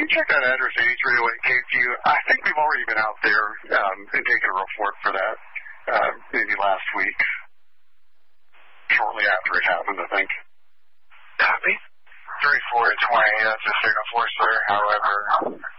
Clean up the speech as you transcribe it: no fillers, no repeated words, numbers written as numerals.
check that address, 8308 KQ? I think we've already been out there and taken a report for that maybe last week, shortly after it happened, I think. Copy. 3420, that's a signal force there. However,